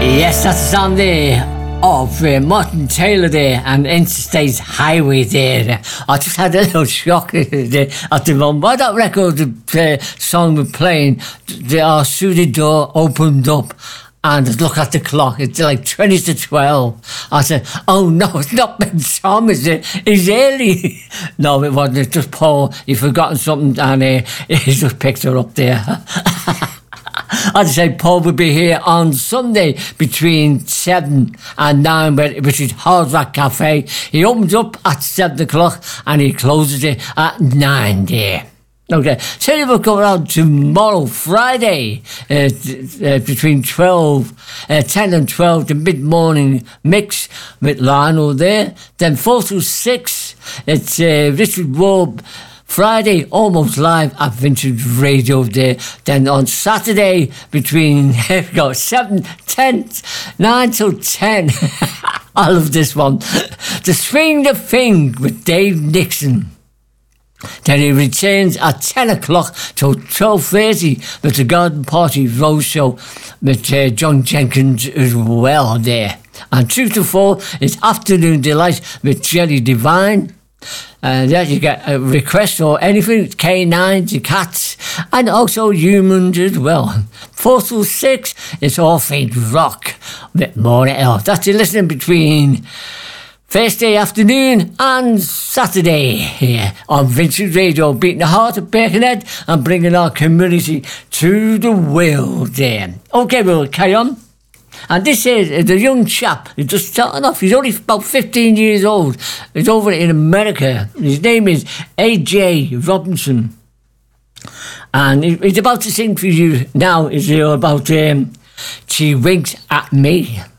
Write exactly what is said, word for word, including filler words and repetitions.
Yes, that's the sound there of uh, Martin Taylor there and Interstate Highway there. I just had a little shock there at the moment. By that record, the uh, song we're playing, the our studio door opened up and I look at the clock, it's like twenty to twelve. I said, oh no, it's not Ben Tom, is it? It's early. No, it wasn't, it's just Paul. He'd forgotten something and uh, he just picked her up there. I'd say Paul will be here on Sunday between seven and nine, which is Hard Rock Cafe. He opens up at seven o'clock and he closes it at nine there. Okay, so we'll go around tomorrow, Friday, uh, uh, between twelve, uh, ten and twelve, the mid-morning mix with Lionel there. Then four to six, it's uh, Richard Warb. Friday, almost live at Vintage Radio there. Then on Saturday, between here we go, seven, ten, nine till ten. I love this one. The Swing the Thing with Dave Nixon. Then he returns at ten o'clock till twelve thirty with the Garden Party Rose Show with uh, John Jenkins as well there. And two to four is Afternoon Delight with Jelly Divine. And uh, there you get a request or anything, K nines, the Cats, and also humans as well. Four to six, it's All Fade Rock with Maura Elf. That's your listening between Thursday afternoon and Saturday here on Vintage Radio, beating the heart of Birkenhead and bringing our community to the world there. Okay, we'll carry on. And this is the young chap who's just starting off. He's only about fifteen years old. He's over in America. His name is A J Robinson. And he's about to sing for you now. Is about um, She Winks at Me.